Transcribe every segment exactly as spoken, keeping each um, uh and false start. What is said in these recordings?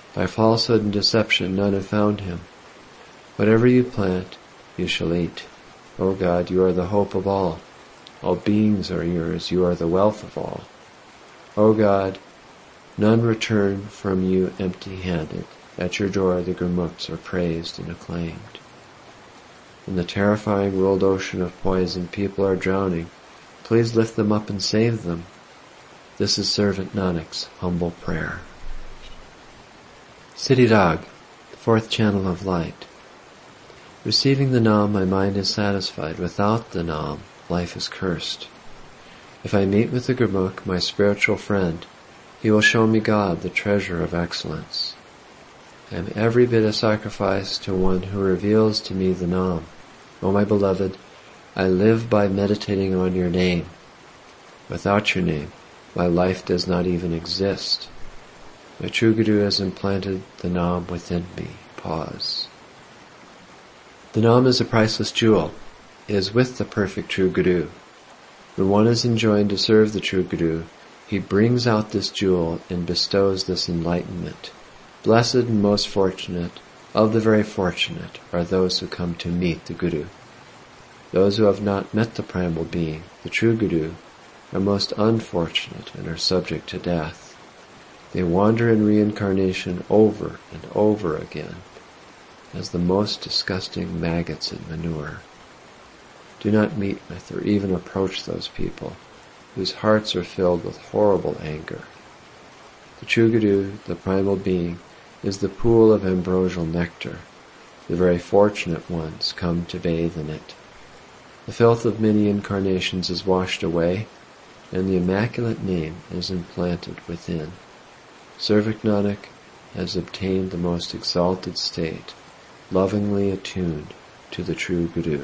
By falsehood and deception none have found him. Whatever you plant, you shall eat. O God, you are the hope of all. All beings are yours, you are the wealth of all. O God, none return from you empty-handed. At your door the Gurmukhs are praised and acclaimed. In the terrifying world ocean of poison, people are drowning. Please lift them up and save them. This is Servant Nanak's humble prayer. Siddhi Rag, the fourth channel of light. Receiving the Nam, my mind is satisfied. Without the Nam, life is cursed. If I meet with the Gurmukh, my spiritual friend, he will show me God, the treasure of excellence. I am every bit a sacrifice to one who reveals to me the Nam. O my beloved, I live by meditating on your name. Without your name, my life does not even exist. My true Guru has implanted the Nam within me. Pause. The Nam is a priceless jewel. It is with the perfect true Guru. When one is enjoined to serve the true Guru, he brings out this jewel and bestows this enlightenment. Blessed and most fortunate, of the very fortunate, are those who come to meet the Guru. Those who have not met the primal being, the true Guru, are most unfortunate and are subject to death. They wander in reincarnation over and over again, as the most disgusting maggots in manure. Do not meet with or even approach those people, whose hearts are filled with horrible anger. The true Guru, the primal being, is the pool of ambrosial nectar. The very fortunate ones come to bathe in it. The filth of many incarnations is washed away, and the immaculate name is implanted within. Servant Nanak has obtained the most exalted state, lovingly attuned to the true Guru.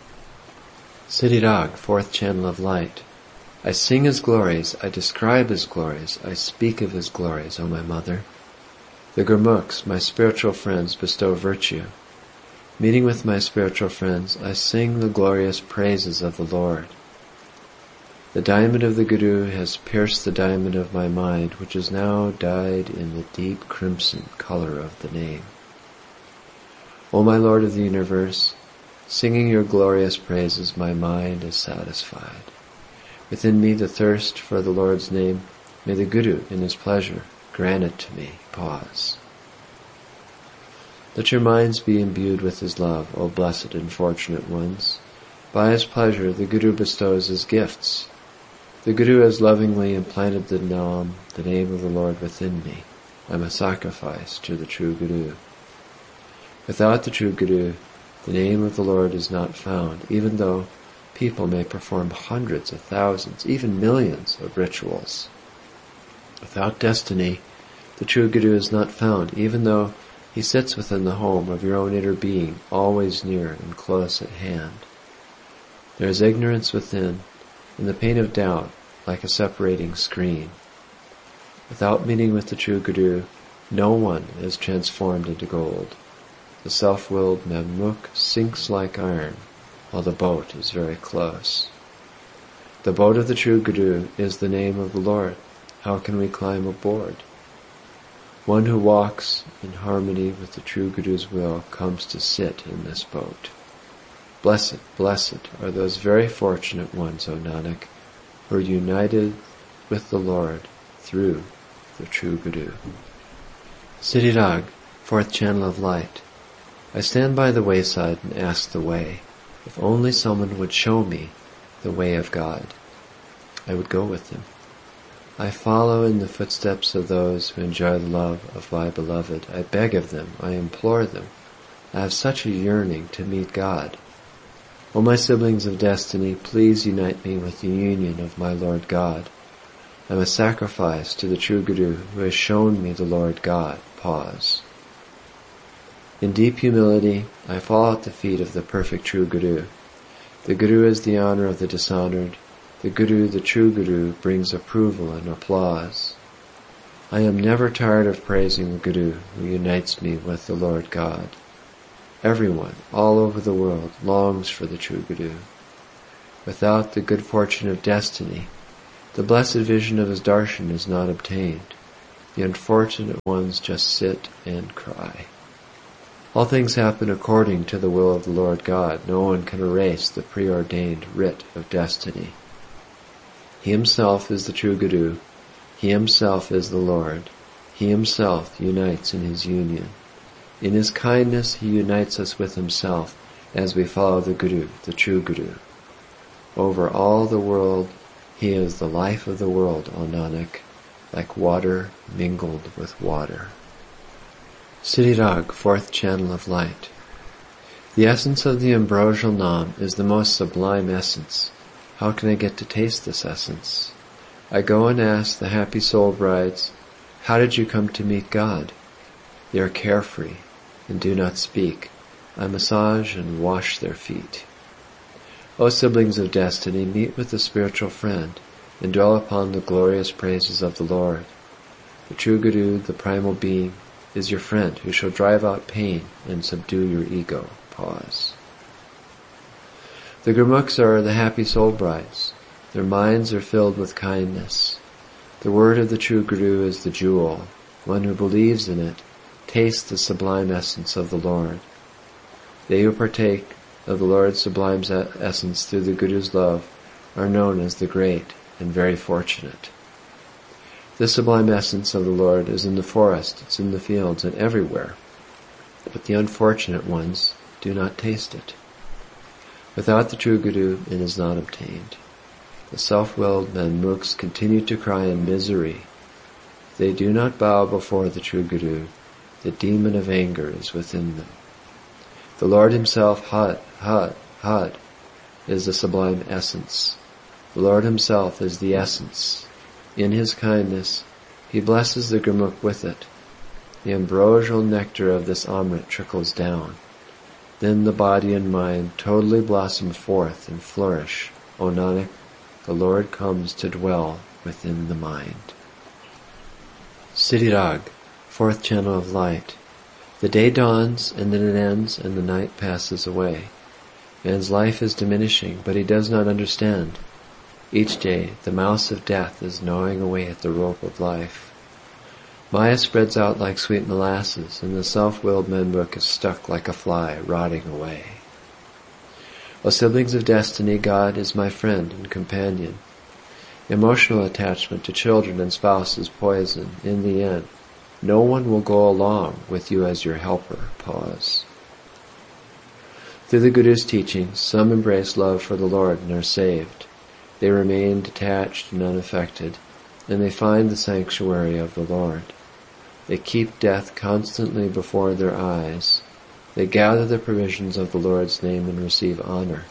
Siddhi Rag, fourth channel of light. I sing his glories, I describe his glories, I speak of his glories, O my mother. The Gurmukhs, my spiritual friends, bestow virtue. Meeting with my spiritual friends, I sing the glorious praises of the Lord. The diamond of the Guru has pierced the diamond of my mind, which is now dyed in the deep crimson color of the name. O my Lord of the universe, singing your glorious praises, my mind is satisfied. Within me the thirst for the Lord's name, may the Guru, in his pleasure, grant it to me. Pause. Let your minds be imbued with his love, O blessed and fortunate ones. By his pleasure the Guru bestows his gifts. The Guru has lovingly implanted the Nam, the name of the Lord, within me. I am a sacrifice to the true Guru. Without the true Guru, the name of the Lord is not found, even though people may perform hundreds of thousands, even millions of rituals. Without destiny, the true Guru is not found, even though he sits within the home of your own inner being, always near and close at hand. There is ignorance within, and the pain of doubt, like a separating screen. Without meeting with the true Guru, no one is transformed into gold. The self-willed Mamluk sinks like iron, while the boat is very close. The boat of the true Guru is the name of the Lord. How can we climb aboard? One who walks in harmony with the true Guru's will comes to sit in this boat. Blessed, blessed are those very fortunate ones, O Nanak, who are united with the Lord through the true Guru. Siddhi Rag, fourth channel of light. I stand by the wayside and ask the way. If only someone would show me the way of God, I would go with him. I follow in the footsteps of those who enjoy the love of my beloved. I beg of them, I implore them. I have such a yearning to meet God. O my siblings of destiny, please unite me with the union of my Lord God. I am a sacrifice to the true Guru who has shown me the Lord God. Pause. In deep humility, I fall at the feet of the perfect true Guru. The Guru is the honor of the dishonored. The Guru, the true Guru, brings approval and applause. I am never tired of praising the Guru who unites me with the Lord God. Everyone, all over the world, longs for the true Guru. Without the good fortune of destiny, the blessed vision of his darshan is not obtained. The unfortunate ones just sit and cry. All things happen according to the will of the Lord God. No one can erase the preordained writ of destiny. He himself is the true Guru. He himself is the Lord. He himself unites in his union. In his kindness he unites us with himself as we follow the Guru, the true Guru. Over all the world he is the life of the world, O Nanak, like water mingled with water. Siddhi Rag, fourth channel of light. The essence of the ambrosial Nam is the most sublime essence. How can I get to taste this essence? I go and ask the happy soul brides, how did you come to meet God? They are carefree and do not speak. I massage and wash their feet. O siblings of destiny, meet with the spiritual friend and dwell upon the glorious praises of the Lord. The true Guru, the primal being, is your friend who shall drive out pain and subdue your ego. Pause. The Gurmukhs are the happy soul brides. Their minds are filled with kindness. The word of the true Guru is the jewel. One who believes in it tastes the sublime essence of the Lord. They who partake of the Lord's sublime essence through the Guru's love are known as the great and very fortunate. This sublime essence of the Lord is in the forest, it's in the fields, and everywhere. But the unfortunate ones do not taste it. Without the true Guru, it is not obtained. The self-willed Manmukhs continue to cry in misery. They do not bow before the true Guru. The demon of anger is within them. The Lord himself, Hat, Hat, Hat, is the sublime essence. The Lord himself is the essence. In his kindness, he blesses the Gurmukh with it. The ambrosial nectar of this Amrit trickles down. Then the body and mind totally blossom forth and flourish. O Nanak, the Lord comes to dwell within the mind. Siddhi Rag, fourth channel of light. The day dawns, and then it ends, and the night passes away. Man's life is diminishing, but he does not understand. Each day, the mouse of death is gnawing away at the rope of life. Maya spreads out like sweet molasses, and the self-willed Manmukh is stuck like a fly, rotting away. O siblings of destiny, God is my friend and companion. Emotional attachment to children and spouse is poison. In the end, no one will go along with you as your helper. Pause. Through the Guru's teachings, some embrace love for the Lord and are saved. They remain detached and unaffected, and they find the sanctuary of the Lord. They keep death constantly before their eyes. They gather the provisions of the Lord's name and receive honor.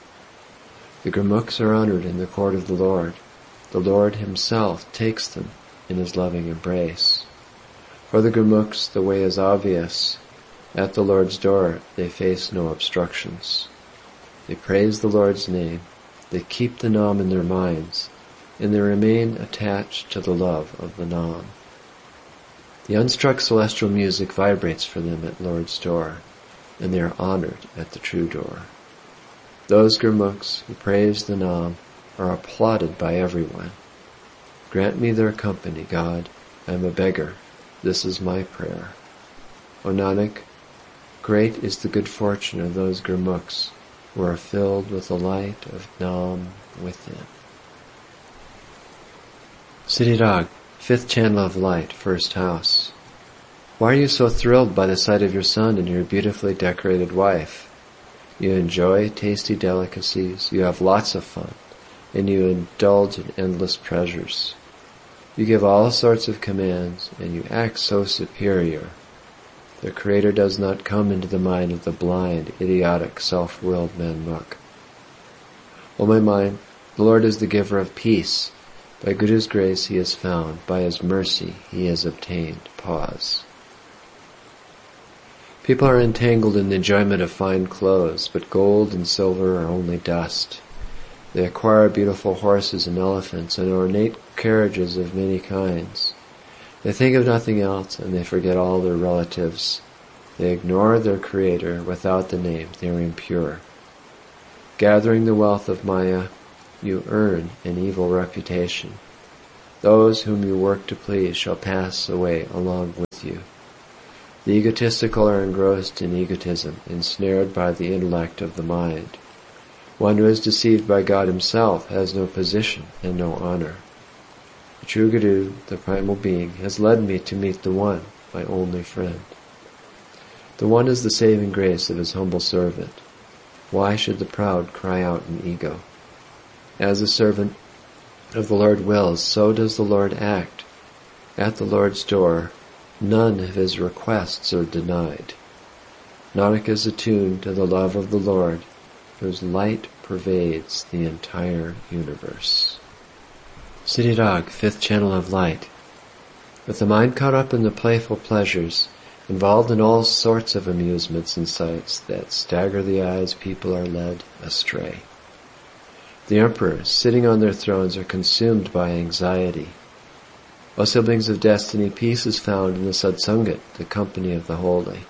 The Gurmukhs are honored in the court of the Lord. The Lord himself takes them in his loving embrace. For the Gurmukhs, the way is obvious. At the Lord's door, they face no obstructions. They praise the Lord's name. They keep the Nam in their minds, and they remain attached to the love of the Nam. The unstruck celestial music vibrates for them at Lord's door, and they are honored at the true door. Those Gurmukhs who praise the Nam are applauded by everyone. Grant me their company, God. I am a beggar. This is my prayer. O Nanak, great is the good fortune of those Gurmukhs who are filled with the light of Nam within. Siddhi Rag, fifth channel of light, first house. Why are you so thrilled by the sight of your son and your beautifully decorated wife? You enjoy tasty delicacies, you have lots of fun, and you indulge in endless pleasures. You give all sorts of commands, and you act so superior. The Creator does not come into the mind of the blind, idiotic, self-willed Manmukh. O my mind, the Lord is the giver of peace. By Guru's grace he is found. By his mercy he is obtained. Pause. People are entangled in the enjoyment of fine clothes, but gold and silver are only dust. They acquire beautiful horses and elephants and ornate carriages of many kinds. They think of nothing else, and they forget all their relatives. They ignore their Creator. Without the name, they are impure. Gathering the wealth of Maya, you earn an evil reputation. Those whom you work to please shall pass away along with you. The egotistical are engrossed in egotism, ensnared by the intellect of the mind. One who is deceived by God himself has no position and no honor. The true Guru, the primal being, has led me to meet the One, my only friend. The One is the saving grace of his humble servant. Why should the proud cry out in ego? As the servant of the Lord wills, so does the Lord act. At the Lord's door, none of his requests are denied. Nanak is attuned to the love of the Lord, whose light pervades the entire universe. Siddhi-Rag, fifth channel of light. With the mind caught up in the playful pleasures, involved in all sorts of amusements and sights that stagger the eyes, people are led astray. The emperors, sitting on their thrones, are consumed by anxiety. O siblings of destiny, peace is found in the Satsangat, the company of the holy.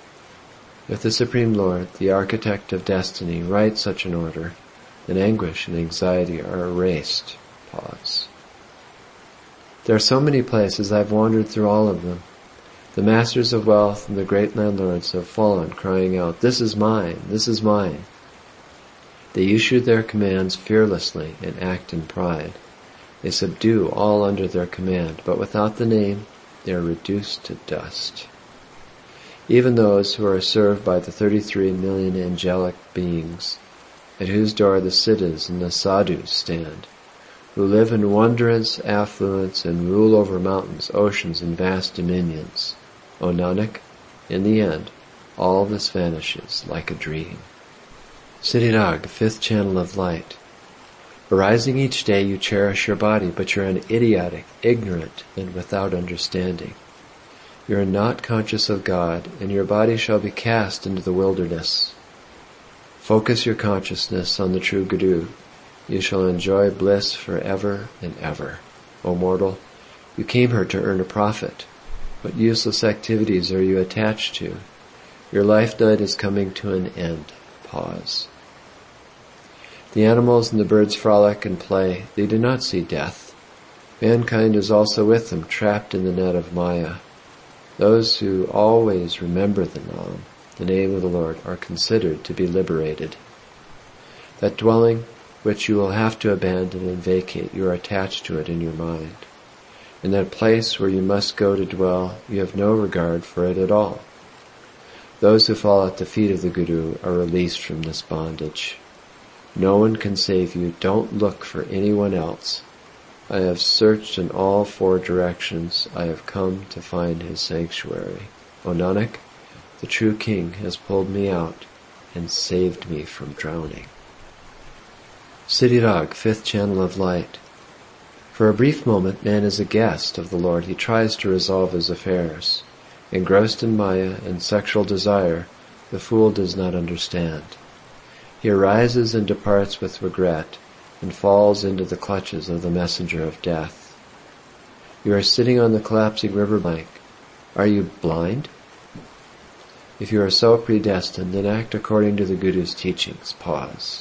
If the Supreme Lord, the architect of destiny, writes such an order, then anguish and anxiety are erased. Pause. There are so many places, I've wandered through all of them. The masters of wealth and the great landlords have fallen, crying out, "This is mine, this is mine." They issue their commands fearlessly and act in pride. They subdue all under their command, but without the name, they are reduced to dust. Even those who are served by the thirty-three million angelic beings, at whose door the siddhas and the sadhus stand, who live in wondrous affluence and rule over mountains, oceans, and vast dominions. O Nanak, in the end, all this vanishes like a dream. Siddhi-Rag, fifth channel of light. Arising each day, you cherish your body, but you're an idiotic, ignorant, and without understanding. You are not conscious of God, and your body shall be cast into the wilderness. Focus your consciousness on the true Guru. You shall enjoy bliss forever and ever. O mortal, you came here to earn a profit. What useless activities are you attached to? Your life night is coming to an end. Pause. The animals and the birds frolic and play. They do not see death. Mankind is also with them, trapped in the net of Maya. Those who always remember the Nam, the name of the Lord, are considered to be liberated. That dwelling which you will have to abandon and vacate, you are attached to it in your mind. In that place where you must go to dwell, you have no regard for it at all. Those who fall at the feet of the Guru are released from this bondage. No one can save you. Don't look for anyone else. I have searched in all four directions. I have come to find his sanctuary. O Nanak, the true King has pulled me out and saved me from drowning. Siddhi-Rag, fifth channel of light. For a brief moment, man is a guest of the Lord. He tries to resolve his affairs. Engrossed in Maya and sexual desire, the fool does not understand. He arises and departs with regret, and falls into the clutches of the messenger of death. You are sitting on the collapsing river bank. Are you blind? If you are so predestined, then act according to the Guru's teachings. Pause.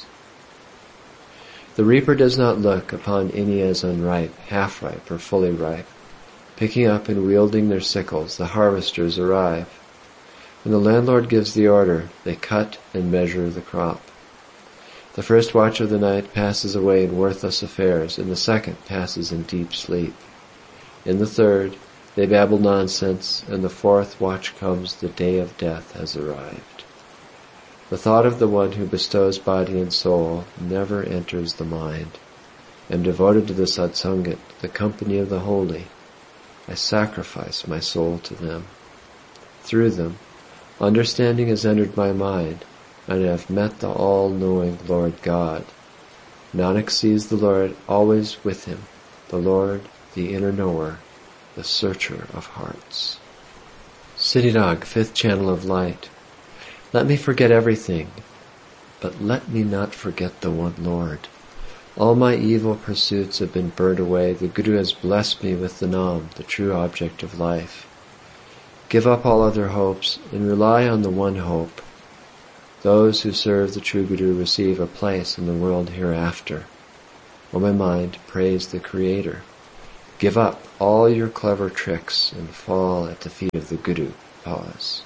The reaper does not look upon any as unripe, half-ripe, or fully ripe. Picking up and wielding their sickles, the harvesters arrive. When the landlord gives the order, they cut and measure the crop. The first watch of the night passes away in worthless affairs, and the second passes in deep sleep. In the third, they babble nonsense, and the fourth watch comes, the day of death has arrived. The thought of the one who bestows body and soul never enters the mind. I am devoted to the Satsangat, the company of the holy. I sacrifice my soul to them. Through them, understanding has entered my mind, and I have met the all-knowing Lord God. Nanak sees the Lord always with him, the Lord, the inner knower, the searcher of hearts. Siddhi-Rag, fifth channel of light. Let me forget everything, but let me not forget the one Lord. All my evil pursuits have been burned away. The Guru has blessed me with the Nam, the true object of life. Give up all other hopes and rely on the one hope. Those who serve the true Guru receive a place in the world hereafter. O my mind, praise the Creator. Give up all your clever tricks and fall at the feet of the Guru. Pause.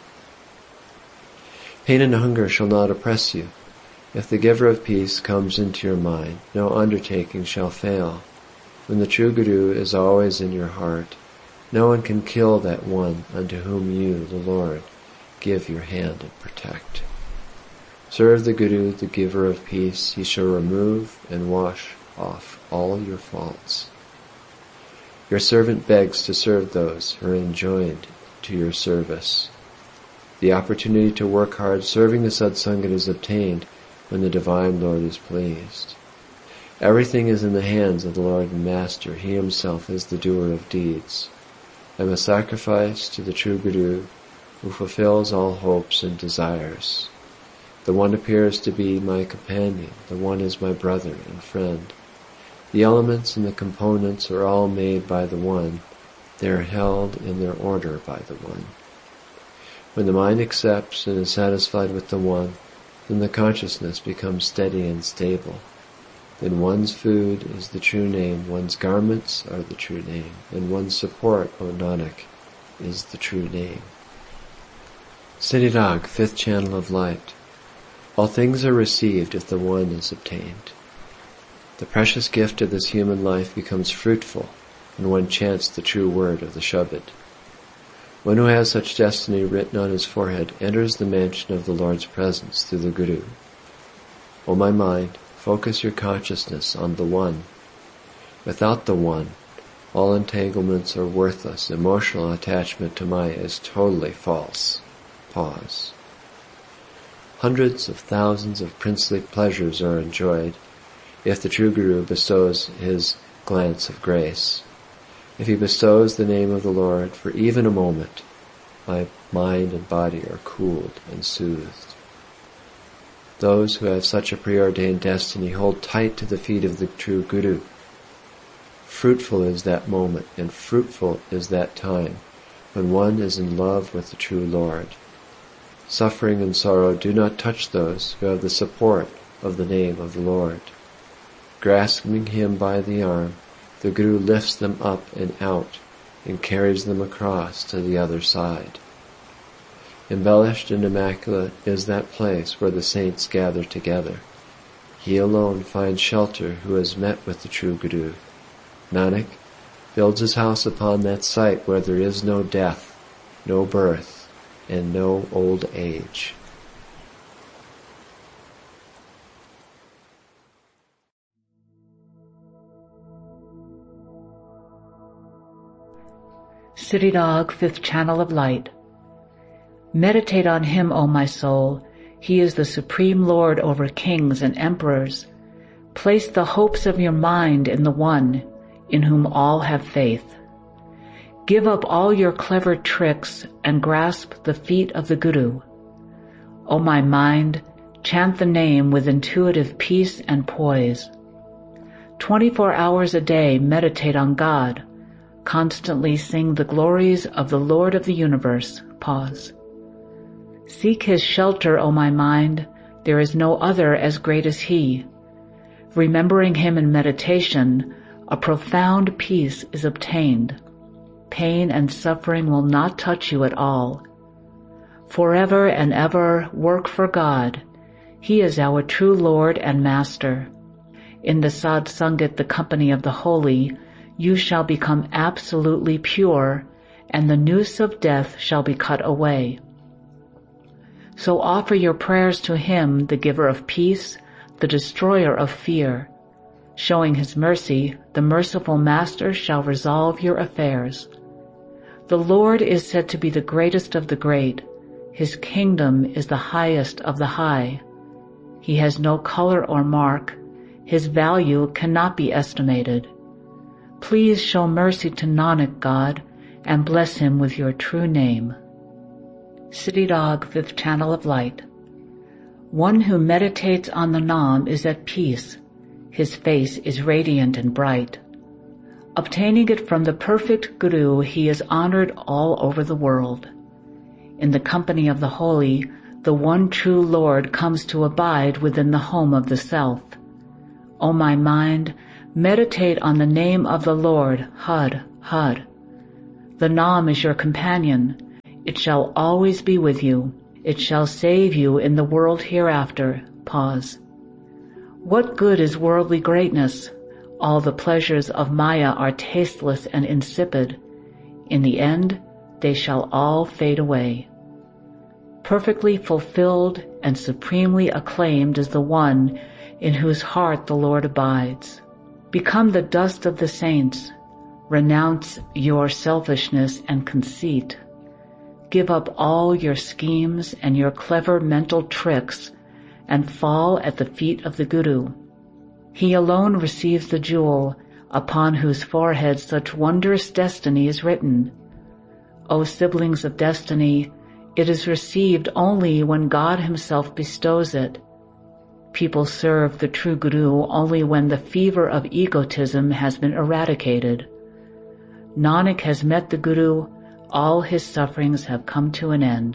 Pain and hunger shall not oppress you. If the giver of peace comes into your mind, no undertaking shall fail. When the true Guru is always in your heart, no one can kill that one unto whom you, the Lord, give your hand and protect. Serve the Guru, the giver of peace. He shall remove and wash off all your faults. Your servant begs to serve those who are enjoined to your service. The opportunity to work hard serving the Satsangat is obtained when the Divine Lord is pleased. Everything is in the hands of the Lord and Master. He himself is the doer of deeds. I am a sacrifice to the true Guru, who fulfills all hopes and desires. The one appears to be my companion. The one is my brother and friend. The elements and the components are all made by the one. They are held in their order by the one. When the mind accepts and is satisfied with the one, then the consciousness becomes steady and stable. Then one's food is the true name, one's garments are the true name, and one's support, O Nanak, is the true name. Siddhi Rag, fifth channel of light. All things are received if the one is obtained. The precious gift of this human life becomes fruitful when one chants the true word of the Shabad. One who has such destiny written on his forehead enters the mansion of the Lord's presence through the Guru. O my mind, focus your consciousness on the One. Without the One, all entanglements are worthless. Emotional attachment to Maya is totally false. Pause. Hundreds of thousands of princely pleasures are enjoyed if the true Guru bestows his glance of grace. If he bestows the name of the Lord for even a moment, my mind and body are cooled and soothed. Those who have such a preordained destiny hold tight to the feet of the true Guru. Fruitful is that moment, and fruitful is that time, when one is in love with the true Lord. Suffering and sorrow do not touch those who have the support of the name of the Lord. Grasping him by the arm, the Guru lifts them up and out and carries them across to the other side. Embellished and immaculate is that place where the saints gather together. He alone finds shelter who has met with the true Guru. Nanak builds his house upon that site where there is no death, no birth, and no old age. Siddhi Rag, fifth channel of light. Meditate on him, O my soul. He is the supreme Lord over kings and emperors. Place the hopes of your mind in the One, in whom all have faith. Give up all your clever tricks and grasp the feet of the Guru. O my mind, chant the name with intuitive peace and poise. Twenty-four hours a day meditate on God. Constantly sing the glories of the Lord of the universe. Pause. Seek his shelter, O my mind. There is no other as great as he. Remembering him in meditation, a profound peace is obtained. Pain and suffering will not touch you at all. Forever and ever work for God. He is our true Lord and Master. In the Sad Sangat, the company of the holy, you shall become absolutely pure, and the noose of death shall be cut away. So offer your prayers to him, the giver of peace, the destroyer of fear. Showing his mercy, the merciful Master shall resolve your affairs. The Lord is said to be the greatest of the great. His kingdom is the highest of the high. He has no color or mark. His value cannot be estimated. Please show mercy to Nanak, God, and bless him with your true name. Siddhi Rag, fifth channel of light. One who meditates on the Nam is at peace. His face is radiant and bright. Obtaining it from the perfect Guru, he is honored all over the world. In the company of the holy, the one true Lord comes to abide within the home of the self. O my mind, meditate on the name of the Lord, Had, Har. The Nam is your companion. It shall always be with you. It shall save you in the world hereafter. Pause. What good is worldly greatness? All the pleasures of Maya are tasteless and insipid. In the end, they shall all fade away. Perfectly fulfilled and supremely acclaimed is the one in whose heart the Lord abides. Become the dust of the saints. Renounce your selfishness and conceit. Give up all your schemes and your clever mental tricks and fall at the feet of the Guru. He alone receives the jewel upon whose forehead such wondrous destiny is written. O siblings of destiny, it is received only when God himself bestows it. People serve the true Guru only when the fever of egotism has been eradicated. Nanak has met the Guru, all his sufferings have come to an end.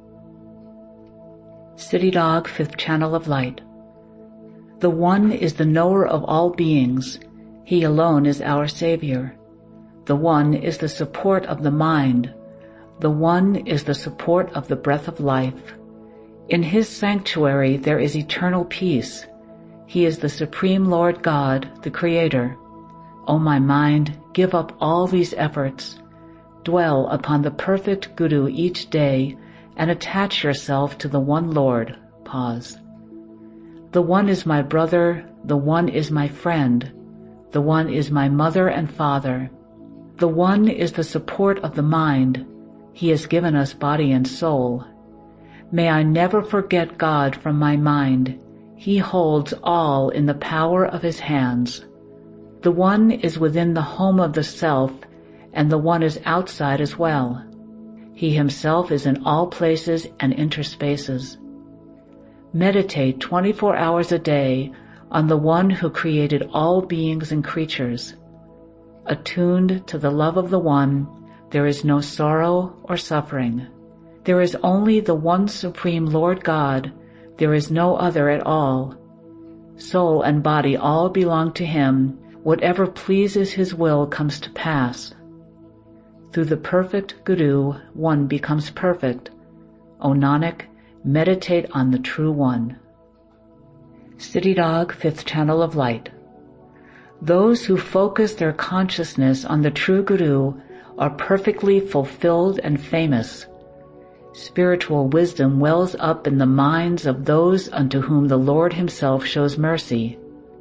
City Dog, Fifth Channel of Light. The One is the knower of all beings. He alone is our Savior. The One is the support of the mind. The One is the support of the breath of life. In his sanctuary there is eternal peace. He is the Supreme Lord God, the Creator. O my mind, give up all these efforts. Dwell upon the perfect Guru each day and attach yourself to the one Lord. Pause. The One is my brother, the One is my friend. The One is my mother and father. The One is the support of the mind. He has given us body and soul. May I never forget God from my mind. He holds all in the power of his hands. The One is within the home of the self, and the One is outside as well. He himself is in all places and interspaces. Meditate twenty-four hours a day on the One who created all beings and creatures. Attuned to the love of the One, there is no sorrow or suffering. There is only the one Supreme Lord God. There is no other at all. Soul and body all belong to him. Whatever pleases his will comes to pass. Through the perfect Guru, one becomes perfect. O Nanak, meditate on the True One. City Dog, Fifth Channel of Light. Those who focus their consciousness on the true Guru are perfectly fulfilled and famous. Spiritual wisdom wells up in the minds of those unto whom the Lord himself shows mercy.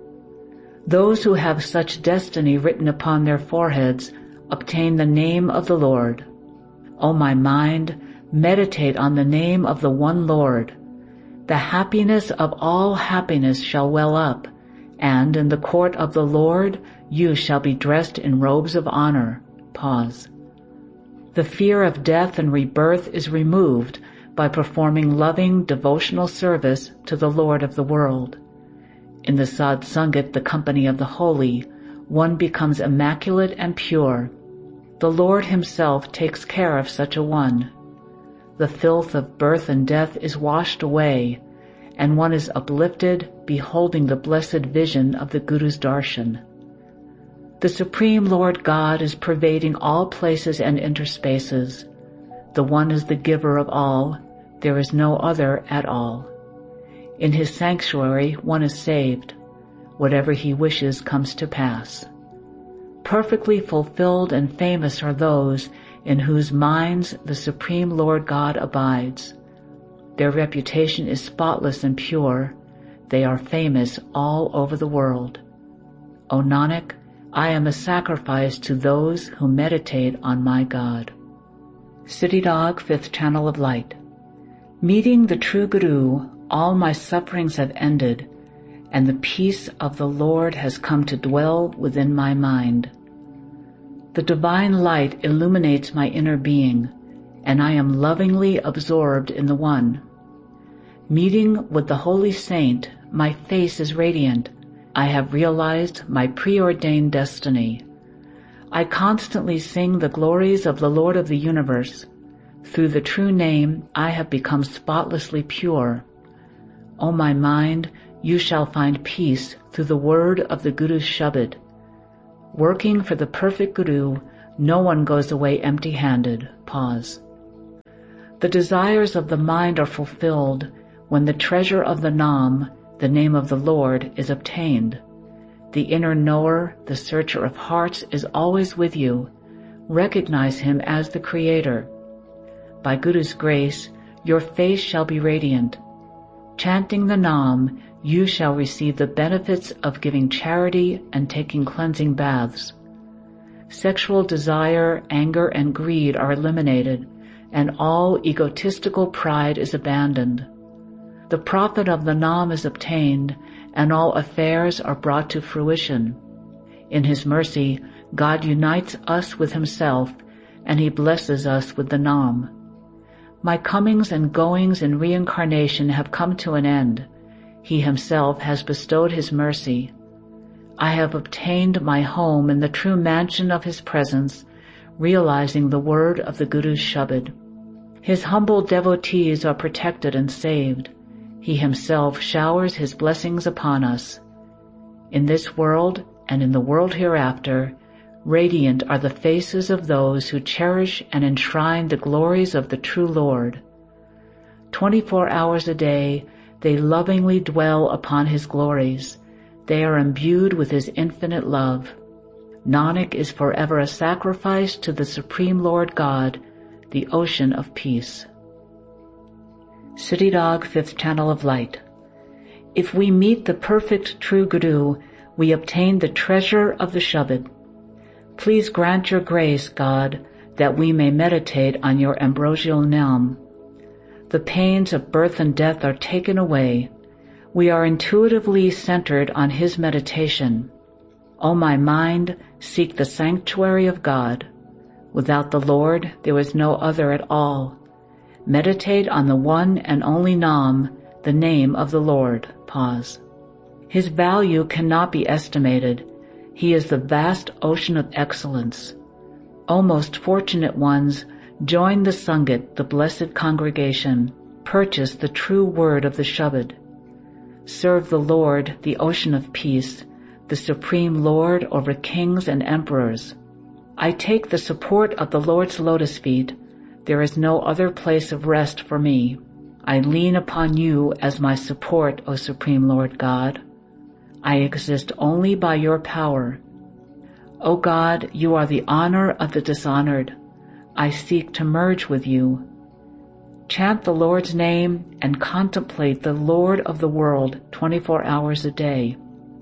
Those who have such destiny written upon their foreheads obtain the name of the Lord. O my mind, meditate on the name of the one Lord. The happiness of all happiness shall well up, and in the court of the Lord you shall be dressed in robes of honor. Pause. The fear of death and rebirth is removed by performing loving devotional service to the Lord of the world. In the Sad Sangat, the company of the holy, one becomes immaculate and pure. The Lord himself takes care of such a one. The filth of birth and death is washed away, and one is uplifted, beholding the blessed vision of the Guru's darshan. The Supreme Lord God is pervading all places and interspaces. The One is the giver of all. There is no other at all. In his sanctuary one is saved. Whatever he wishes comes to pass. Perfectly fulfilled and famous are those in whose minds the Supreme Lord God abides. Their reputation is spotless and pure. They are famous all over the world. O Nanak, I am a sacrifice to those who meditate on my God. City Dog, Fifth Channel of Light. Meeting the true Guru, all my sufferings have ended, and the peace of the Lord has come to dwell within my mind. The divine light illuminates my inner being, and I am lovingly absorbed in the One. Meeting with the holy saint, my face is radiant. I have realized my preordained destiny. I constantly sing the glories of the Lord of the universe. Through the true name, I have become spotlessly pure. O my mind, you shall find peace through the word of the Guru's Shabad. Working for the perfect Guru, No one goes away empty-handed. Pause. The desires of the mind are fulfilled when the treasure of the Nam, the name of the Lord, is obtained. The inner knower, the searcher of hearts, is always with you. Recognize him as the Creator. By Guru's grace, your face shall be radiant. Chanting the Nam, you shall receive the benefits of giving charity and taking cleansing baths. Sexual desire, anger, and greed are eliminated, and all egotistical pride is abandoned. The profit of the Nam is obtained, and all affairs are brought to fruition. In His mercy, God unites us with Himself, and He blesses us with the Nam. My comings and goings in reincarnation have come to an end. He Himself has bestowed His mercy. I have obtained my home in the true mansion of His presence, realizing the word of the Guru's Shabad. His humble devotees are protected and saved. He Himself showers His blessings upon us. In this world and in the world hereafter, radiant are the faces of those who cherish and enshrine the glories of the true Lord. Twenty-four hours a day, they lovingly dwell upon His glories. They are imbued with His infinite love. Nanak is forever a sacrifice to the Supreme Lord God, the ocean of peace. Siddhidog, Fifth Channel of Light. If we meet the perfect true Guru, we obtain the treasure of the Shabad. Please grant your grace, God, that we may meditate on your ambrosial Nam. The pains of birth and death are taken away. We are intuitively centered on His meditation. O my mind, seek the sanctuary of God. Without the Lord, there is no other at all. Meditate on the one and only Nam, the name of the Lord. Pause. His value cannot be estimated. He is the vast ocean of excellence. O most fortunate ones, join the Sangat, the blessed congregation. Purchase the true word of the Shabad. Serve the Lord, the ocean of peace, the supreme Lord over kings and emperors. I take the support of the Lord's lotus feet. There is no other place of rest for me. I lean upon you as my support, O Supreme Lord God. I exist only by your power. O God, you are the honor of the dishonored. I seek to merge with you. Chant the Lord's name and contemplate the Lord of the world twenty-four hours a day.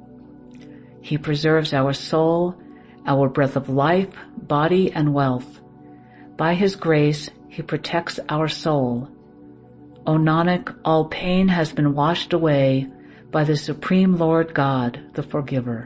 He preserves our soul, our breath of life, body, and wealth. By His grace, He protects our soul. O Nanak, all pain has been washed away by the Supreme Lord God, the Forgiver.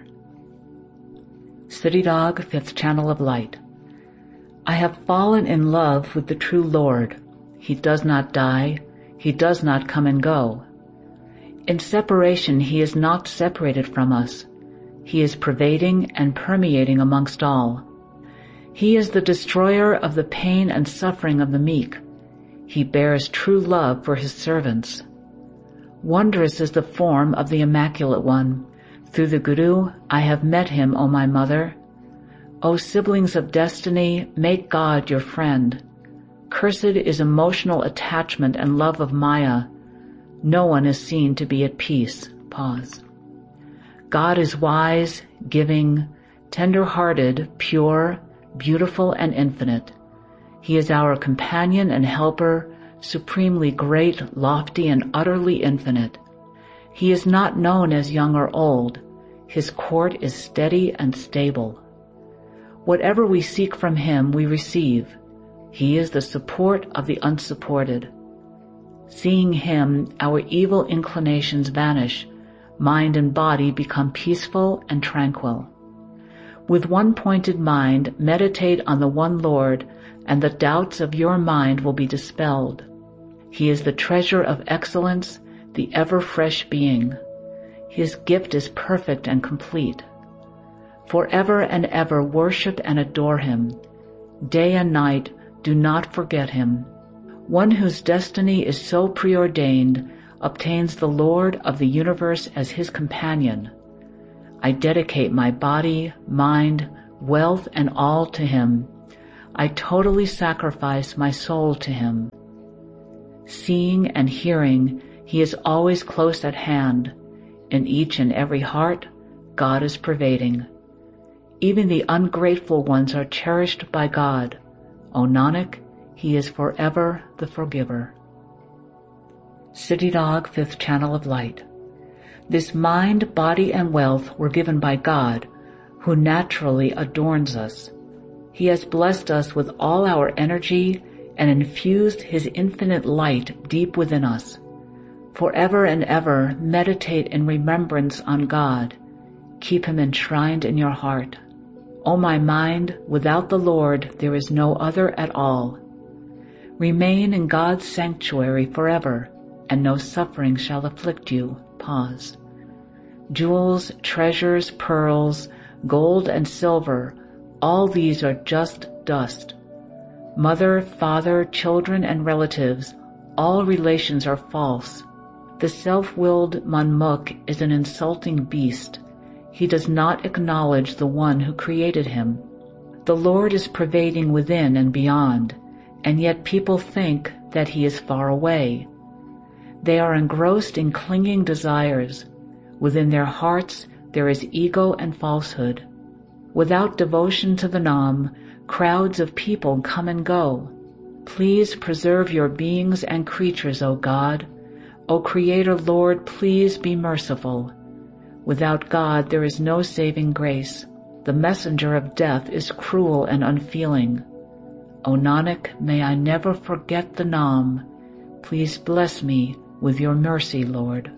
Siddhidog, Fifth Channel of Light. I have fallen in love with the true Lord. He does not die. He does not come and go. In separation, He is not separated from us. He is pervading and permeating amongst all. He is the destroyer of the pain and suffering of the meek. He bears true love for His servants. Wondrous is the form of the Immaculate One. Through the Guru, I have met Him, O my mother. O siblings of destiny, make God your friend. Cursed is emotional attachment and love of Maya. No one is seen to be at peace. Pause. God is wise, giving, tender-hearted, pure, beautiful, and infinite. He is our companion and helper, supremely great, lofty, and utterly infinite. He is not known as young or old. His court is steady and stable. Whatever we seek from Him, we receive. He is the support of the unsupported. Seeing Him, our evil inclinations vanish. Mind and body become peaceful and tranquil. With one pointed mind, meditate on the one Lord, and the doubts of your mind will be dispelled. He is the treasure of excellence, the ever-fresh being. His gift is perfect and complete. Forever and ever worship and adore Him. Day and night, do not forget Him. One whose destiny is so preordained obtains the Lord of the universe as his companion. I dedicate my body, mind, wealth, and all to Him. I totally sacrifice my soul to him. Seeing and hearing, he is always close at hand. In each and every heart, God is pervading. Even the ungrateful ones are cherished by God. O Nanak, he is forever the forgiver. Siddhidog, fifth channel of light. This mind, body, and wealth were given by God, who naturally adorns us. He has blessed us with all our energy and infused his infinite light deep within us. Forever and ever meditate in remembrance on God. Keep him enshrined in your heart. O my mind, without the Lord there is no other at all. Remain in God's sanctuary forever, and no suffering shall afflict you. Pause. Jewels, treasures, pearls, gold and silver, all these are just dust. Mother, father, children, and relatives, all relations are false. The self-willed Manmukh is an insulting beast. He does not acknowledge the one who created him. The Lord is pervading within and beyond, and yet people think that he is far away. They are engrossed in clinging desires. Within their hearts there is ego and falsehood. Without devotion to the Nam, crowds of people come and go. Please preserve your beings and creatures, O God. O Creator Lord, please be merciful. Without God there is no saving grace. The messenger of death is cruel and unfeeling. O Nanak, may I never forget the Nam. Please bless me with your mercy, Lord.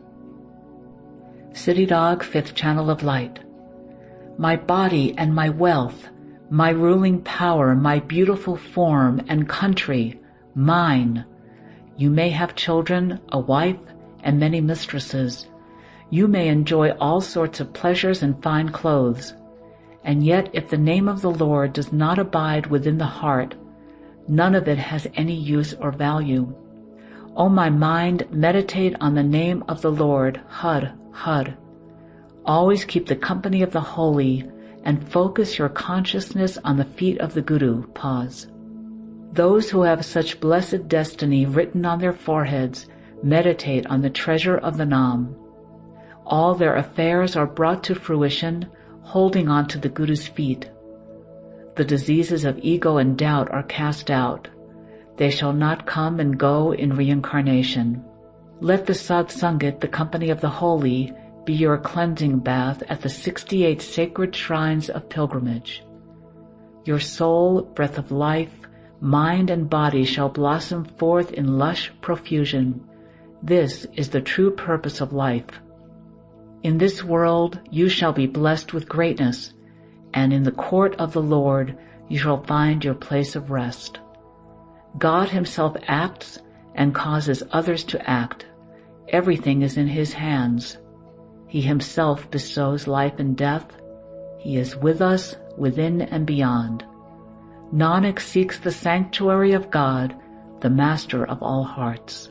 Siddhidog, fifth channel of light. My body and my wealth, my ruling power, my beautiful form and country, mine. You may have children, a wife, and many mistresses. You may enjoy all sorts of pleasures and fine clothes. And yet if the name of the Lord does not abide within the heart, none of it has any use or value. O my mind, meditate on the name of the Lord, Har, Har. Always keep the company of the holy and focus your consciousness on the feet of the Guru. Pause. Those who have such blessed destiny written on their foreheads meditate on the treasure of the Nam. All their affairs are brought to fruition, holding on to the Guru's feet. The diseases of ego and doubt are cast out. They shall not come and go in reincarnation. Let the Satsangit, the company of the holy, be your cleansing bath at the sixty-eight sacred shrines of pilgrimage. Your soul, breath of life, mind and body shall blossom forth in lush profusion. This is the true purpose of life. In this world you shall be blessed with greatness, and in the court of the Lord you shall find your place of rest. God himself acts and causes others to act. Everything is in his hands. He himself bestows life and death. He is with us, within and beyond. Nanak seeks the sanctuary of God, the master of all hearts.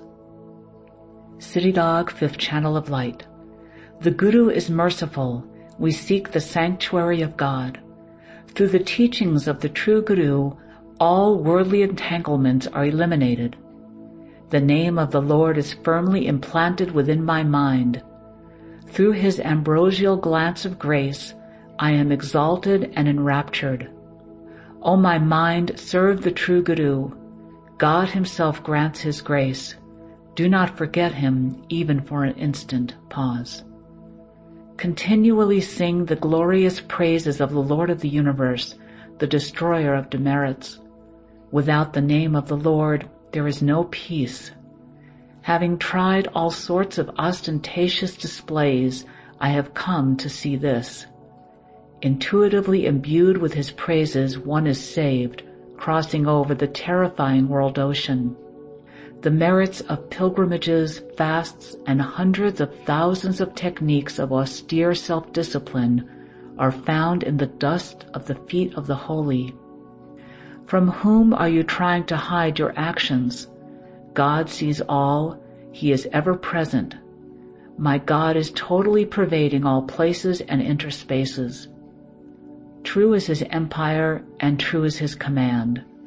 Siddhidog, fifth channel of light. The Guru is merciful. We seek the sanctuary of God. Through the teachings of the true Guru, all worldly entanglements are eliminated. The name of the Lord is firmly implanted within my mind. Through his ambrosial glance of grace, I am exalted and enraptured. O my mind, serve the true Guru. God himself grants his grace. Do not forget him even for an instant. Pause. Continually sing the glorious praises of the Lord of the universe, the destroyer of demerits. Without the name of the Lord, there is no peace. Having tried all sorts of ostentatious displays, I have come to see this. Intuitively imbued with his praises, one is saved, crossing over the terrifying world ocean. The merits of pilgrimages, fasts, and hundreds of thousands of techniques of austere self-discipline are found in the dust of the feet of the holy. From whom are you trying to hide your actions? God sees all. He is ever present. My God is totally pervading all places and interspaces. True is his empire and true is his command.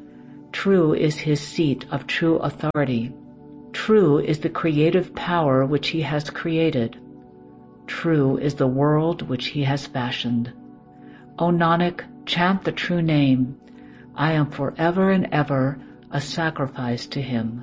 True is his seat of true authority. True is the creative power which he has created. True is the world which he has fashioned. O Nanak, chant the true name. I am forever and ever a sacrifice to him.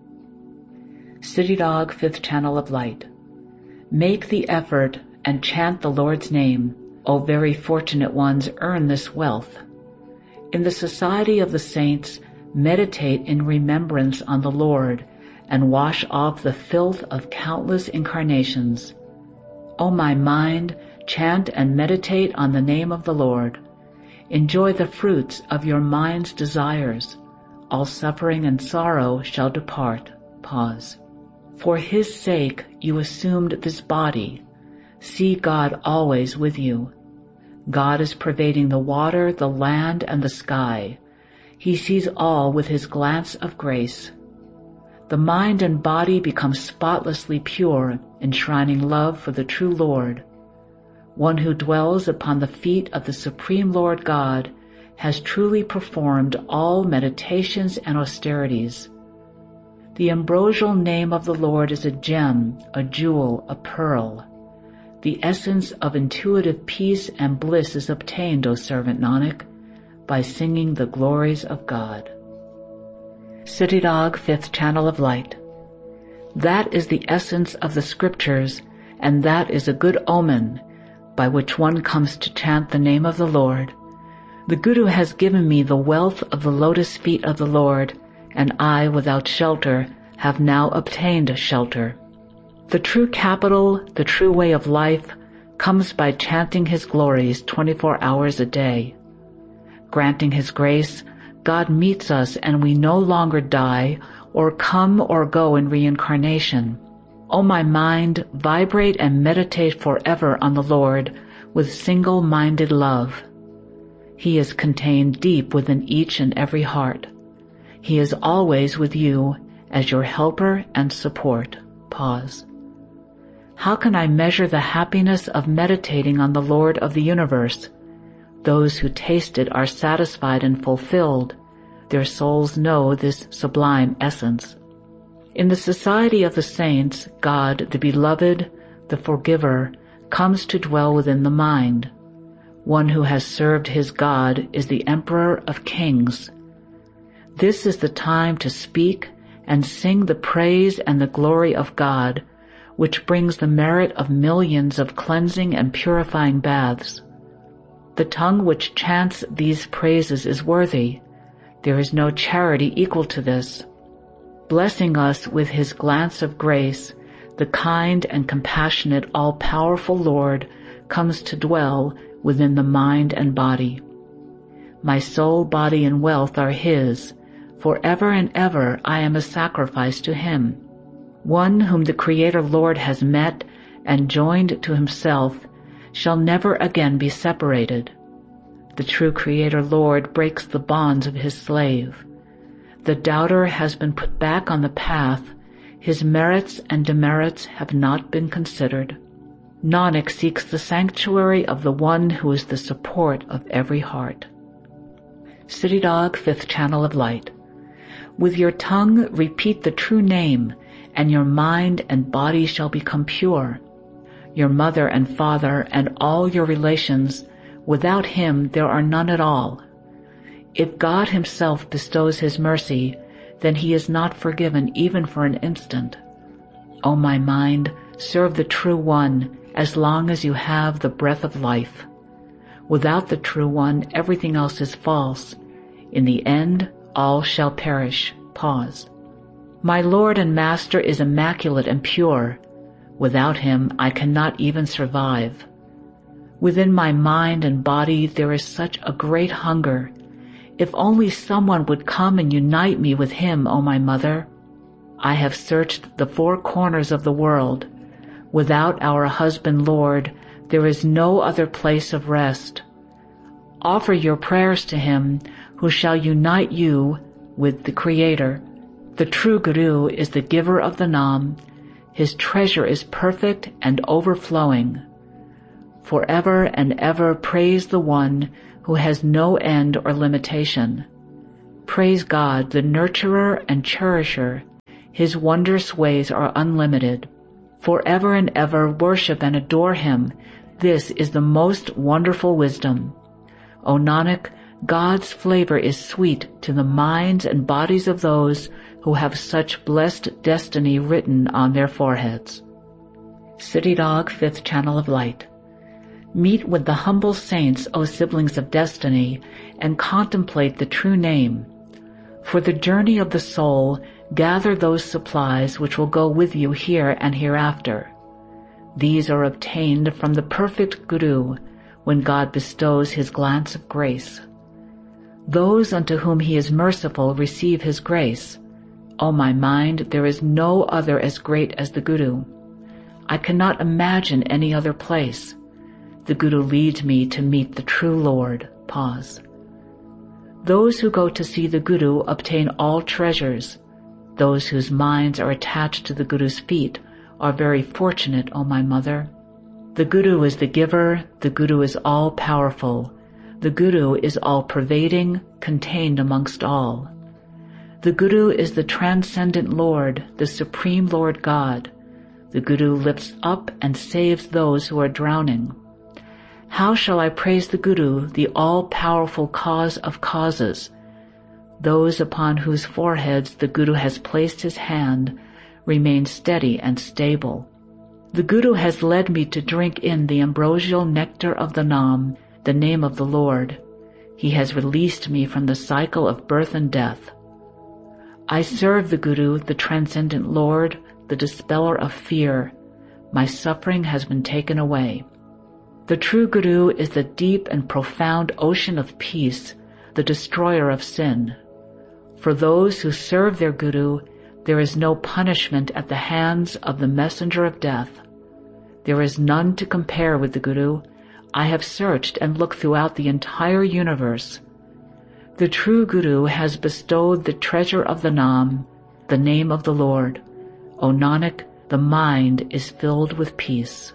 Siddhidog, Fifth Channel of Light. Make the effort and chant the Lord's name. O very fortunate ones, earn this wealth. In the society of the saints, meditate in remembrance on the Lord and wash off the filth of countless incarnations. O my mind, chant and meditate on the name of the Lord. Enjoy the fruits of your mind's desires. All suffering and sorrow shall depart. Pause. For his sake you assumed this body. See God always with you. God is pervading the water, the land, and the sky. He sees all with his glance of grace. The mind and body become spotlessly pure, enshrining love for the true Lord. One who dwells upon the feet of the Supreme Lord God has truly performed all meditations and austerities. The ambrosial name of the Lord is a gem, a jewel, a pearl. The essence of intuitive peace and bliss is obtained, O servant Nanak, by singing the glories of God. Siddhidog, Fifth Channel of Light. That is the essence of the scriptures, and that is a good omen by which one comes to chant the name of the Lord. The Guru has given me the wealth of the lotus feet of the Lord, and I, without shelter, have now obtained shelter. The true capital, the true way of life, comes by chanting his glories twenty-four hours a day. Granting his grace, God meets us and we no longer die or come or go in reincarnation. O my mind, vibrate and meditate forever on the Lord with single-minded love. He is contained deep within each and every heart. He is always with you as your helper and support. Pause. How can I measure the happiness of meditating on the Lord of the universe? Those who taste it are satisfied and fulfilled. Their souls know this sublime essence. In the society of the saints, God, the beloved, the forgiver, comes to dwell within the mind. One who has served his God is the Emperor of Kings. This is the time to speak and sing the praise and the glory of God, which brings the merit of millions of cleansing and purifying baths. The tongue which chants these praises is worthy. There is no charity equal to this. Blessing us with his glance of grace, the kind and compassionate all-powerful Lord comes to dwell within the mind and body. My soul, body, and wealth are his. Forever and ever I am a sacrifice to him. One whom the Creator Lord has met and joined to himself shall never again be separated. The true Creator Lord breaks the bonds of his slave. The doubter has been put back on the path. His merits and demerits have not been considered. Nanak seeks the sanctuary of the one who is the support of every heart. Siddhidog, Fifth Channel of Light. With your tongue repeat the true name, and your mind and body shall become pure. Your mother and father and all your relations, without him there are none at all. If God himself bestows his mercy, then he is not forgiven even for an instant. O my mind, serve the True One as long as you have the breath of life. Without the True One, everything else is false. In the end, all shall perish. Pause. My Lord and Master is immaculate and pure. Without him, I cannot even survive. Within my mind and body there is such a great hunger. If only someone would come and unite me with him, O my mother. I have searched the four corners of the world. Without our husband Lord, there is no other place of rest. Offer your prayers to him, who shall unite you with the Creator. The true Guru is the giver of the Nam. His treasure is perfect and overflowing. Forever and ever praise the one who has no end or limitation. Praise God, the nurturer and cherisher. His wondrous ways are unlimited. Forever and ever worship and adore him. This is the most wonderful wisdom. O Nanak, God's flavor is sweet to the minds and bodies of those who have such blessed destiny written on their foreheads. City Dog, Fifth Channel of Light. Meet with the humble saints, O siblings of destiny, and contemplate the true name. For the journey of the soul, gather those supplies which will go with you here and hereafter. These are obtained from the perfect Guru when God bestows his glance of grace. Those unto whom he is merciful receive his grace. O my mind, there is no other as great as the Guru. I cannot imagine any other place. The Guru leads me to meet the true Lord. Pause. Those who go to see the Guru obtain all treasures. Those whose minds are attached to the Guru's feet are very fortunate, O my mother. The Guru is the giver, the Guru is all-powerful. The Guru is all-pervading, contained amongst all. The Guru is the transcendent Lord, the Supreme Lord God. The Guru lifts up and saves those who are drowning. How shall I praise the Guru, the all-powerful cause of causes? Those upon whose foreheads the Guru has placed his hand remain steady and stable. The Guru has led me to drink in the ambrosial nectar of the Nam, the name of the Lord. He has released me from the cycle of birth and death. I serve the Guru, the transcendent Lord, the dispeller of fear. My suffering has been taken away. The true Guru is the deep and profound ocean of peace, the destroyer of sin. For those who serve their Guru, there is no punishment at the hands of the messenger of death. There is none to compare with the Guru. I have searched and looked throughout the entire universe. The true Guru has bestowed the treasure of the Nam, the name of the Lord. O Nanak, the mind is filled with peace.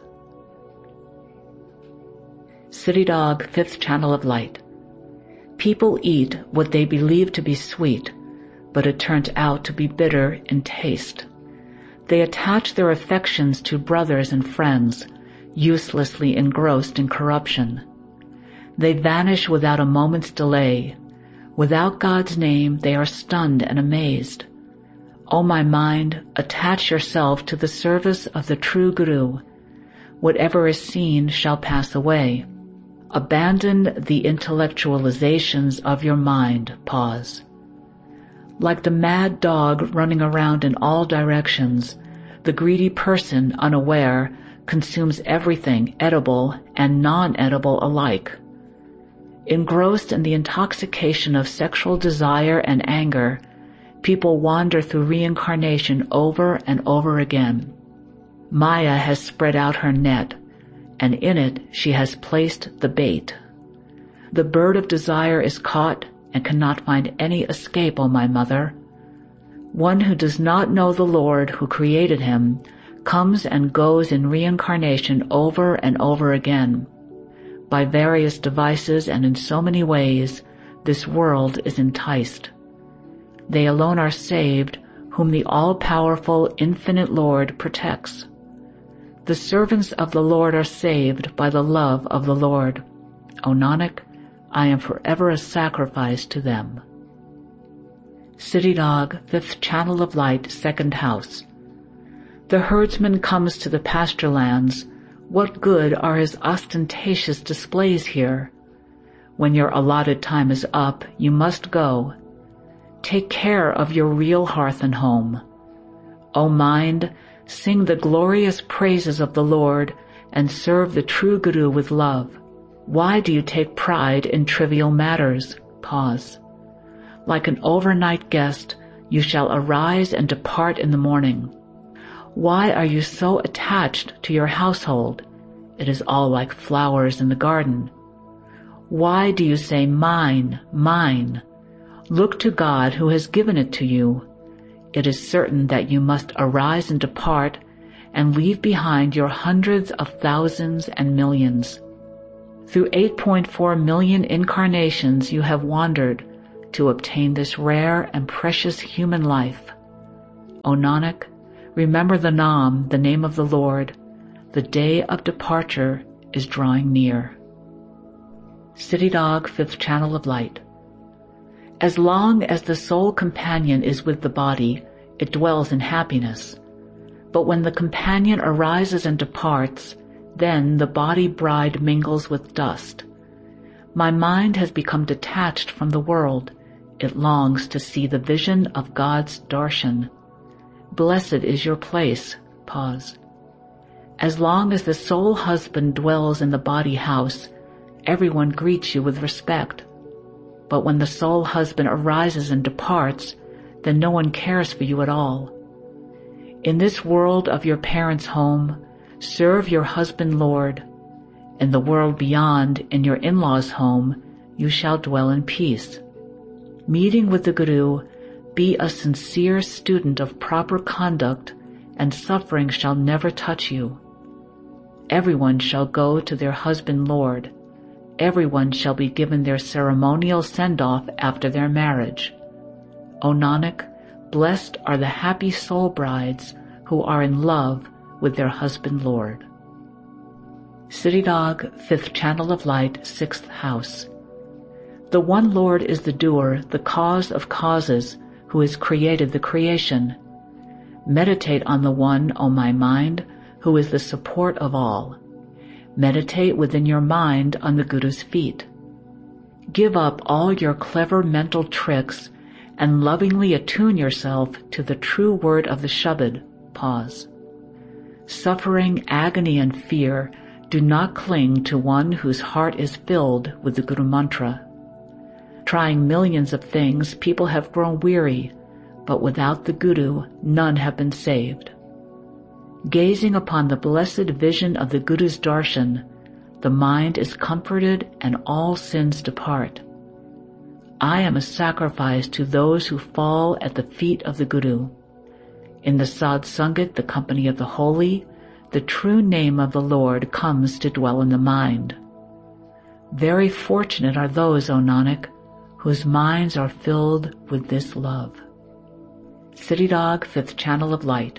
City Dog, Fifth Channel of Light. People eat what they believe to be sweet, but it turns out to be bitter in taste. They attach their affections to brothers and friends, uselessly engrossed in corruption. They vanish without a moment's delay. Without God's name, they are stunned and amazed. O my mind, attach yourself to the service of the true Guru. Whatever is seen shall pass away. Abandon the intellectualizations of your mind. Pause. Like the mad dog running around in all directions, the greedy person, unaware, consumes everything edible and non-edible alike. Engrossed in the intoxication of sexual desire and anger, people wander through reincarnation over and over again. Maya has spread out her net, and in it she has placed the bait. The bird of desire is caught and cannot find any escape, O my mother. One who does not know the Lord who created him comes and goes in reincarnation over and over again. By various devices and in so many ways, this world is enticed. They alone are saved whom the all-powerful, infinite Lord protects. The servants of the Lord are saved by the love of the Lord. O Nanak, I am forever a sacrifice to them. City Dog, Fifth Channel of Light, Second House. The herdsman comes to the pasture lands. What good are his ostentatious displays here? When your allotted time is up, you must go. Take care of your real hearth and home. O mind, sing the glorious praises of the Lord and serve the true Guru with love. Why do you take pride in trivial matters? Pause. Like an overnight guest, you shall arise and depart in the morning. Why are you so attached to your household? It is all like flowers in the garden. Why do you say mine, mine? Look to God who has given it to you. It is certain that you must arise and depart and leave behind your hundreds of thousands and millions. Through eight point four million incarnations you have wandered, to obtain this rare and precious human life. O Nanak, remember the Naam, the name of the Lord. The day of departure is drawing near. Siddhidog, fifth channel of light. As long as the soul companion is with the body, it dwells in happiness. But when the companion arises and departs, then the body bride mingles with dust. My mind has become detached from the world. It longs to see the vision of God's darshan. Blessed is your place. Pause. As long as the soul husband dwells in the body house, everyone greets you with respect. But when the soul husband arises and departs, then no one cares for you at all. In this world of your parents' home, serve your husband Lord. In the world beyond, in your in-laws' home, you shall dwell in peace. Meeting with the Guru, be a sincere student of proper conduct, and suffering shall never touch you. Everyone shall go to their husband Lord. Everyone shall be given their ceremonial send-off after their marriage. O Nanak, blessed are the happy soul brides who are in love with their husband Lord. Siddhidog, fifth channel of light, sixth house. The one Lord is the doer, the cause of causes, who has created the creation. Meditate on the one, O my mind, who is the support of all. Meditate within your mind on the Guru's feet. Give up all your clever mental tricks and lovingly attune yourself to the true word of the Shabad. Pause. Suffering, agony, and fear do not cling to one whose heart is filled with the Guru Mantra. Trying millions of things, people have grown weary, but without the Guru, none have been saved. Gazing upon the blessed vision of the Guru's darshan, the mind is comforted and all sins depart. I am a sacrifice to those who fall at the feet of the Guru. In the Sadh Sangat, the company of the holy, the true name of the Lord comes to dwell in the mind. Very fortunate are those, O Nanak, whose minds are filled with this love. Siddhidog, fifth channel of light.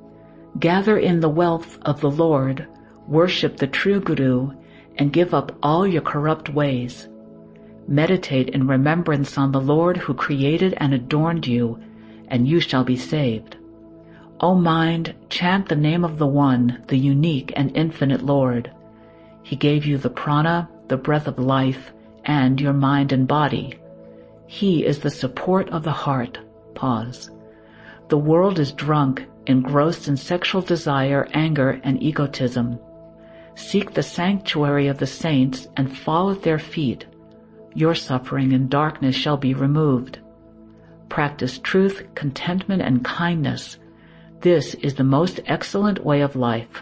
Gather in the wealth of the Lord, worship the true Guru, and give up all your corrupt ways. Meditate in remembrance on the Lord who created and adorned you, and you shall be saved. O mind, chant the name of the One, the unique and infinite Lord. He gave you the prana, the breath of life, and your mind and body. He is the support of the heart. Pause. The world is drunk, engrossed in sexual desire, anger, and egotism. Seek the sanctuary of the saints and fall at their feet. Your suffering and darkness shall be removed. Practice truth, contentment, and kindness. This is the most excellent way of life.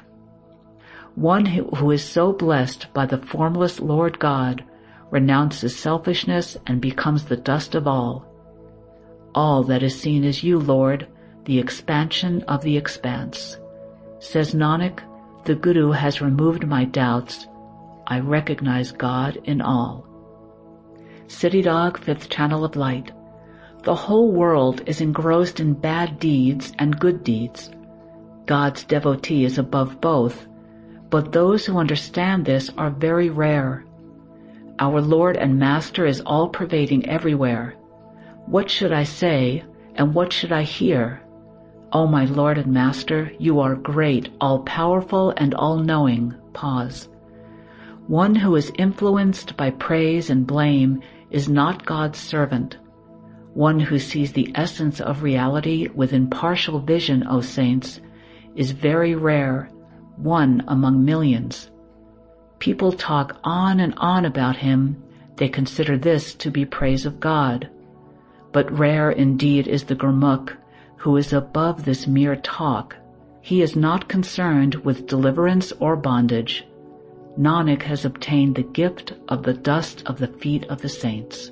One who is so blessed by the formless Lord God renounces selfishness and becomes the dust of all. All that is seen is you, Lord, the expansion of the expanse. Says Nanak, the Guru has removed my doubts. I recognize God in all. Siddhidog, fifth channel of light. The whole world is engrossed in bad deeds and good deeds. God's devotee is above both, but those who understand this are very rare. Our Lord and Master is all-pervading everywhere. What should I say, and what should I hear? O my Lord and Master, you are great, all-powerful, and all-knowing. Pause. One who is influenced by praise and blame is not God's servant. One who sees the essence of reality with impartial vision, O saints, is very rare, one among millions. People talk on and on about him. They consider this to be praise of God. But rare indeed is the Gurmukh, who is above this mere talk. He is not concerned with deliverance or bondage. Nanak has obtained the gift of the dust of the feet of the saints.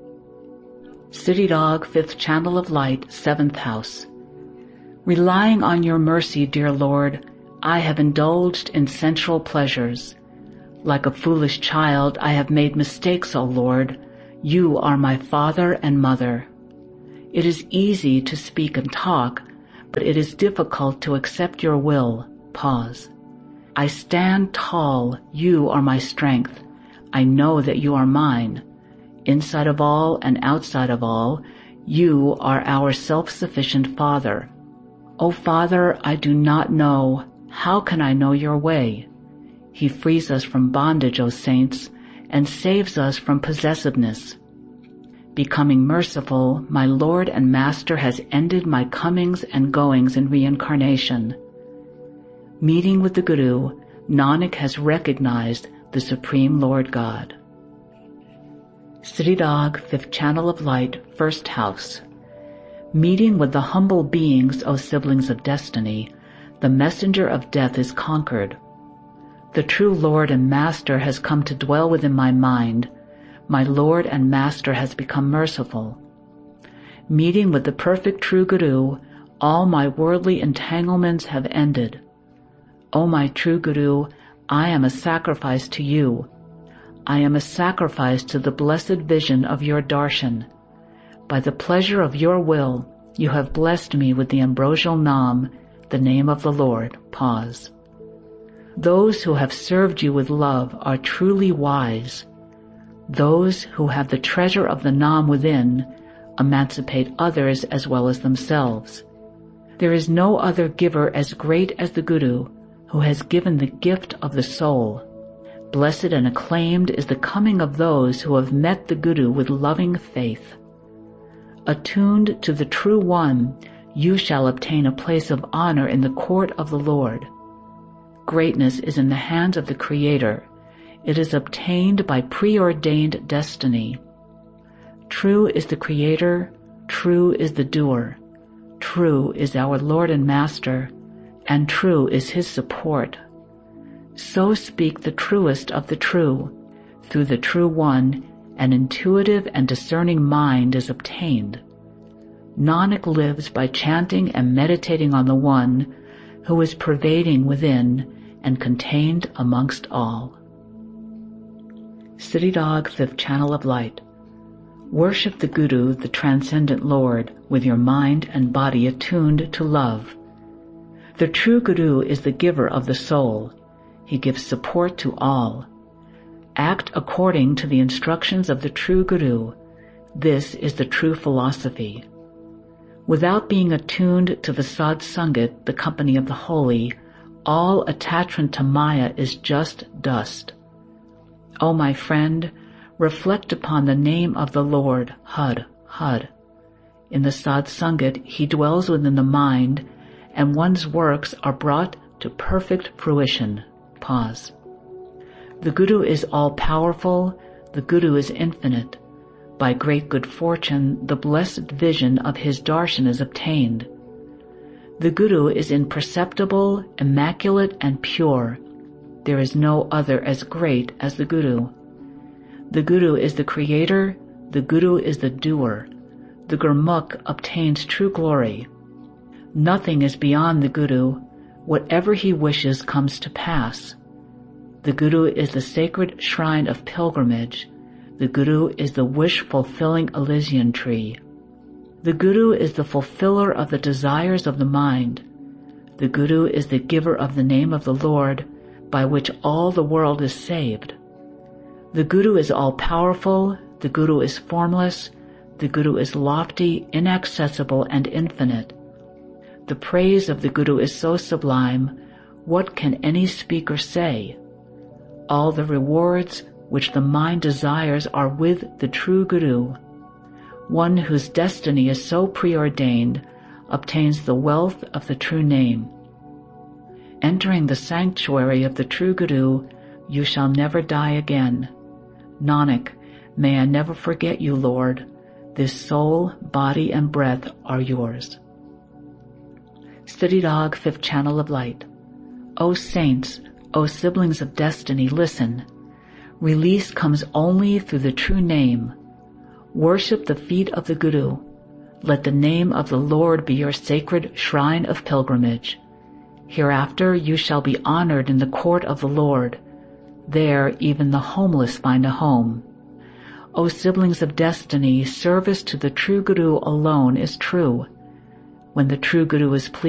Siddhidog, fifth channel of light, seventh house. Relying on your mercy, dear Lord, I have indulged in sensual pleasures. Like a foolish child, I have made mistakes, O Lord. You are my father and mother. It is easy to speak and talk, but it is difficult to accept your will. Pause. I stand tall. You are my strength. I know that you are mine. Inside of all and outside of all, you are our self-sufficient Father. O Father, I do not know. How can I know your way? He frees us from bondage, O saints, and saves us from possessiveness. Becoming merciful, my Lord and Master has ended my comings and goings in reincarnation. Meeting with the Guru, Nanak has recognized the Supreme Lord God. Siddhidog, Fifth Channel of Light, First House. Meeting with the humble beings, O siblings of destiny, the messenger of death is conquered. The true Lord and Master has come to dwell within my mind. My Lord and Master has become merciful. Meeting with the perfect true Guru, all my worldly entanglements have ended. O my true Guru, I am a sacrifice to you. I am a sacrifice to the blessed vision of your darshan. By the pleasure of your will, you have blessed me with the ambrosial Nam, the name of the Lord. Pause. Those who have served you with love are truly wise. Those who have the treasure of the Nam within emancipate others as well as themselves. There is no other giver as great as the Guru, who has given the gift of the soul. Blessed and acclaimed is the coming of those who have met the Guru with loving faith. Attuned to the True One, you shall obtain a place of honor in the court of the Lord. Greatness is in the hands of the Creator. It is obtained by preordained destiny. True is the Creator, true is the doer, true is our Lord and Master, and true is His support. So speak the truest of the true. Through the True One, an intuitive and discerning mind is obtained. Nanak lives by chanting and meditating on the One who is pervading within and contained amongst all. Siddhidog, Fifth Channel of Light. Worship the Guru, the Transcendent Lord, with your mind and body attuned to love. The true Guru is the giver of the soul. He gives support to all. Act according to the instructions of the true Guru. This is the true philosophy. Without being attuned to the Sad Sangat, the company of the holy, all attachment to Maya is just dust. O my friend, reflect upon the name of the Lord, Hud, Hud. In the Sad Sangat, he dwells within the mind, and one's works are brought to perfect fruition. Pause. The Guru is all-powerful, the Guru is infinite. By great good fortune, the blessed vision of his darshan is obtained. The Guru is imperceptible, immaculate, and pure. There is no other as great as the Guru. The Guru is the Creator, the Guru is the doer. The Gurmukh obtains true glory. Nothing is beyond the Guru. Whatever he wishes comes to pass. The Guru is the sacred shrine of pilgrimage. The Guru is the wish-fulfilling Elysian tree. The Guru is the fulfiller of the desires of the mind. The Guru is the giver of the name of the Lord, by which all the world is saved. The Guru is all-powerful, the Guru is formless, the Guru is lofty, inaccessible, and infinite. The praise of the Guru is so sublime, what can any speaker say? All the rewards which the mind desires are with the true Guru. One whose destiny is so preordained obtains the wealth of the true name. Entering the sanctuary of the true Guru, you shall never die again. Nanak, may I never forget you, Lord. This soul, body, and breath are yours. Siddhidog, Fifth Channel of Light. O saints, O siblings of destiny, listen. Release comes only through the true name. Worship the feet of the Guru. Let the name of the Lord be your sacred shrine of pilgrimage. Hereafter you shall be honored in the court of the Lord. There even the homeless find a home. O siblings of destiny, service to the true Guru alone is true. When the true Guru is pleased,